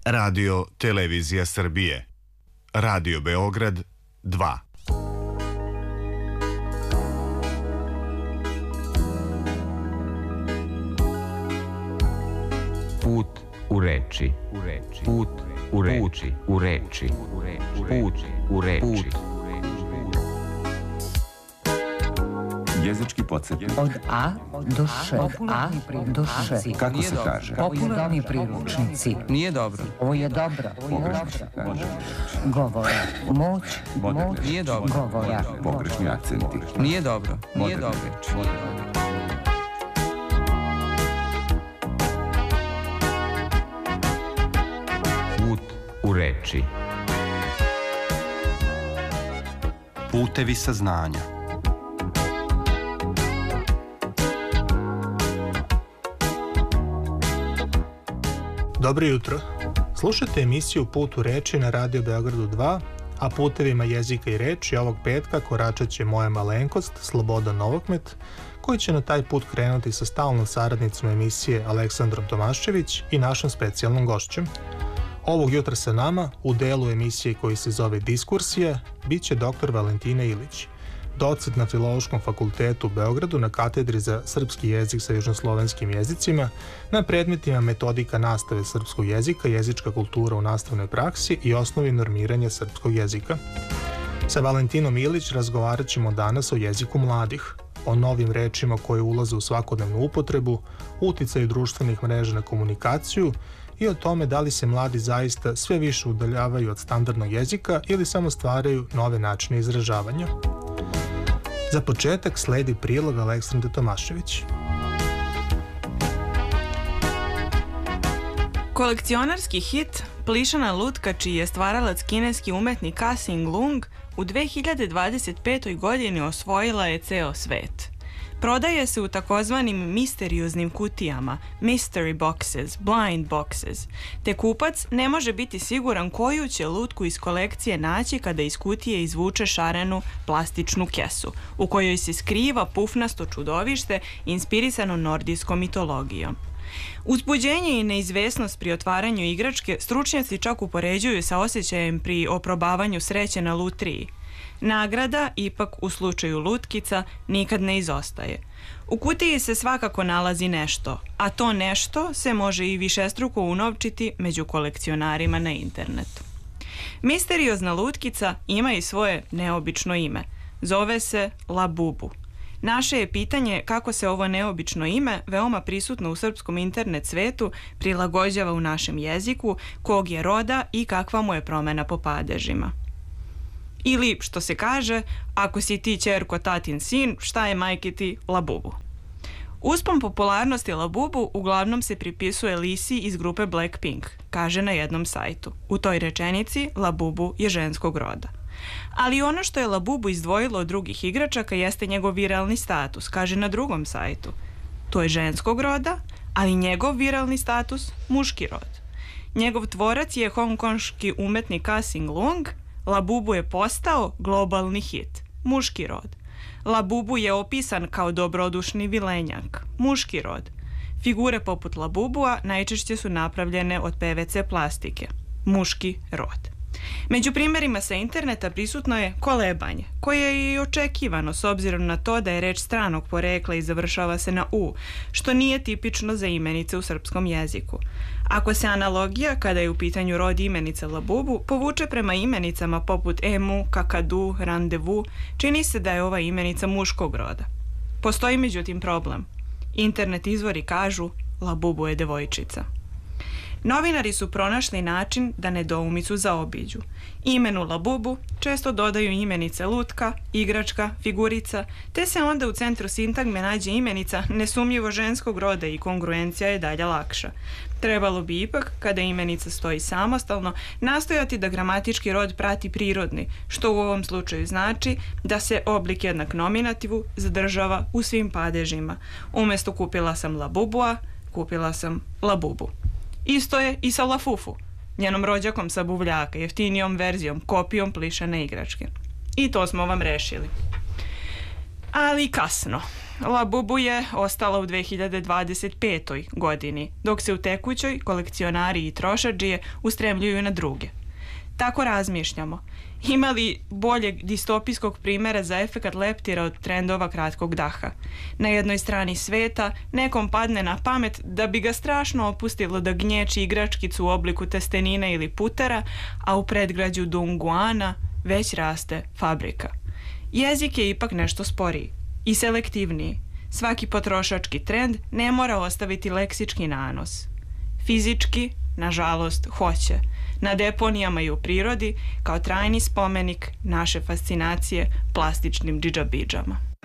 Radio Televizija Srbije. Radio Beograd 2. Put u reči. Put u reči. U reči. Put u reči. Jezički podsjetnik. Od A do Š. Od A do Š. Kako se kaže? Popularni priručnici. Nije dobro. Ovo je dobro. Pogrešno se kaže. Govora. Moć. Nije dobro. Govora. Pogrešni akcenti. Nije dobro. Nije dobro. Put u reči. Putevi saznanja. Dobro jutro. Slušajte emisiju Put u reči na Radio Beogradu 2, a putevima jezika i reči ovog petka koračat će moja malenkost Slobodan Novokmet, koji će na taj put krenuti sa stalnom saradnicom emisije Aleksandrom Tomašević i našom specijalnom gošćem. Ovog jutra sa nama, u delu emisije koji se zove Diskursija, bit će dr. Valentina Ilić, docent na Filološkom fakultetu u Beogradu na katedri za srpski jezik sa južnoslovenskim jezicima, na predmetima metodika nastave srpskog jezika, jezička kultura u nastavnoj praksi i osnovi normiranja srpskog jezika. Sa Valentinom Ilić razgovarat ćemo danas o jeziku mladih, o novim rečima koje ulaze u svakodnevnu upotrebu, uticaju društvenih mreža na komunikaciju i o tome da li se mladi zaista sve više udaljavaju od standardnog jezika ili samo stvaraju nove načine izražavanja. Za početak sledi prilog Aleksandre Tomašević. Kolekcionarski hit Plišana lutka, čiji je stvaralac kineski umetnik Ka-Sing Lung, u 2025. godini osvojila je ceo svet. Prodaje se u takozvanim misterioznim kutijama, mystery boxes, blind boxes, te kupac ne može biti siguran koju će lutku iz kolekcije naći kada iz kutije izvuče šarenu plastičnu kesu, u kojoj se skriva pufnasto čudovište inspirisano nordijskom mitologijom. Uzbuđenje i neizvesnost pri otvaranju igračke stručnjaci čak upoređuju sa osjećajem pri oprobavanju sreće na lutriji. Nagrada, ipak u slučaju lutkica, nikad ne izostaje. U kutiji se svakako nalazi nešto, a to nešto se može i višestruko unovčiti među kolekcionarima na internetu. Misteriozna lutkica ima i svoje neobično ime. Zove se Labubu. Naše je pitanje kako se ovo neobično ime, veoma prisutno u srpskom internet svetu, prilagođava u našem jeziku, kog je roda i kakva mu je promena po padežima. Ili, što se kaže, ako si ti ćerko tatin sin, šta je majke ti Labubu? Uspon popularnosti Labubu uglavnom se pripisuje Lisi iz grupe Blackpink, kaže na jednom sajtu. U toj rečenici Labubu je ženskog roda. Ali ono što je Labubu izdvojilo od drugih igračaka jeste njegov viralni status, kaže na drugom sajtu. To je ženskog roda, ali njegov viralni status muški rod. Njegov tvorac je hongkonški umetnik Ka-Sing Lung. Labubu je postao globalni hit, muški rod. Labubu je opisan kao dobrodušni vilenjak, muški rod. Figure poput Labubua najčešće su napravljene od PVC plastike, muški rod. Među primjerima sa interneta prisutno je kolebanje, koje je i očekivano s obzirom na to da je reč stranog porekla i završava se na U, što nije tipično za imenice u srpskom jeziku. Ako se analogija, kada je u pitanju rod imenice Labubu, povuče prema imenicama poput emu, kakadu, randevu, čini se da je ova imenica muškog roda. Postoji međutim problem. Internet izvori kažu Labubu je devojčica. Novinari su pronašli način da nedoumicu zaobiđu. Imenu Labubu često dodaju imenice lutka, igračka, figurica, te se onda u centru sintagme nađe imenica nesumnjivo ženskog roda i kongruencija je dalje lakša. Trebalo bi ipak, kada imenica stoji samostalno, nastojati da gramatički rod prati prirodni, što u ovom slučaju znači da se oblik jednak nominativu zadržava u svim padežima. Umjesto kupila sam Labubua, kupila sam Labubu. Isto je i sa Lafufu, njenom rođakom sa buvljaka, jeftinijom verzijom, kopijom plišane igračke. I to smo vam rešili. Ali kasno. Labubu je ostala u 2025. godini, dok se u tekućoj kolekcionari i trošadžije ustremljuju na druge. Tako razmišljamo. Ima li boljeg distopijskog primjera za efekat leptira od trendova kratkog daha? Na jednoj strani sveta nekom padne na pamet da bi ga strašno opustilo da gnječi igračkicu u obliku testenine ili putera, a u predgrađu Dunguana već raste fabrika. Jezik je ipak nešto sporiji i selektivniji. Svaki potrošački trend ne mora ostaviti leksički nanos. Fizički, nažalost, hoće. Na deponijama i u prirodi kao trajni spomenik naše fascinacije plastičnim džidžabidžama.